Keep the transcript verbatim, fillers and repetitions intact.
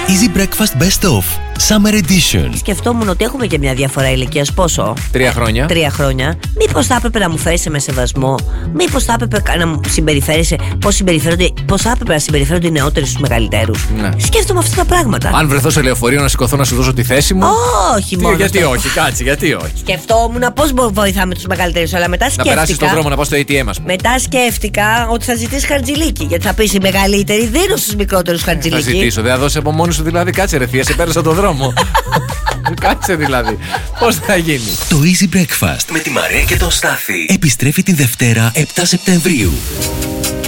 Easy Breakfast Best Of Summer Edition. Σκεφτόμουν ότι έχουμε και μια διαφορά ηλικίας. Πόσο? Τρία χρόνια. Τρία χρόνια. Μήπως θα έπρεπε να μου φέρεσαι με σεβασμό? Μήπως θα έπρεπε να μου συμπεριφέρεσαι πώς συμπεριφέρονται, πώς θα έπρεπε να συμπεριφέρονται οι νεότεροι στους μεγαλύτερους? Ναι. Σκέφτομαι αυτά τα πράγματα. Αν βρεθώ σε λεωφορείο να σηκωθώ να σου δώσω τη θέση μου. Όχι, Τι, μόνο. γιατί αυτό. όχι, κάτσε, γιατί όχι. Σκεφτόμουν πώς βοηθάμε τους μεγαλύτερους, αλλά μετά Να σκέφτηκα. περάσει στον δρόμο να πάω στο έι τι εμ, ας πούμε. Μετά σκέφτηκα ότι θα ζητήσει χαρτζηλίκι. Γιατί θα πει οι μεγαλύτεροι δίνουν στους μικρότερους Θα χαρτζηλίκι. ζητήσω, δεν θα δώσει από μόνη σου δηλαδή. Κάτσε ρε θεία, σε πέρασα τον δρόμο. Κάτσε δηλαδή. Πώς θα γίνει? Το Easy Breakfast με τη Μαρία και τον Στάθη επιστρέφει την Δευτέρα επτά Σεπτεμβρίου.